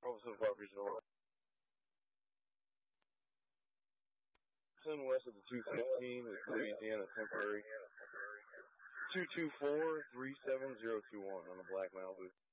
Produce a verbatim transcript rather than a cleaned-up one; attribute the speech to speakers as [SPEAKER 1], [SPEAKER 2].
[SPEAKER 1] Office of Park Resort. West of the two fifteen with Louisiana temporary. two two four, three seven zero two one on the Black Malibu.